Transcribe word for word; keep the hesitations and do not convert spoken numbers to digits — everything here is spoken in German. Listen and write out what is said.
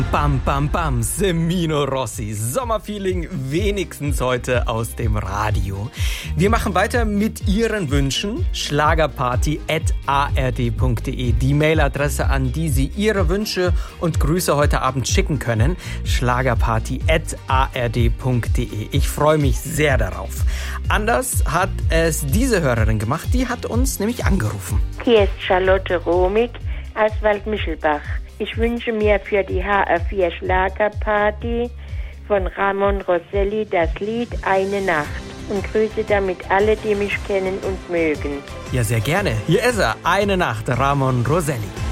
Bam, bam, bam, Semino Rossi. Sommerfeeling wenigstens heute aus dem Radio. Wir machen weiter mit Ihren Wünschen. schlagerparty at a r d punkt d e. Die Mailadresse, an die Sie Ihre Wünsche und Grüße heute Abend schicken können. schlagerparty at a r d punkt d e. Ich freue mich sehr darauf. Anders hat es diese Hörerin gemacht. Die hat uns nämlich angerufen. Hier ist Charlotte Romig aus Waldmischelbach. Ich wünsche mir für die H R vier Schlagerparty von Ramon Roselli das Lied Eine Nacht und grüße damit alle, die mich kennen und mögen. Ja, sehr gerne. Hier ist er. Eine Nacht, Ramon Roselli.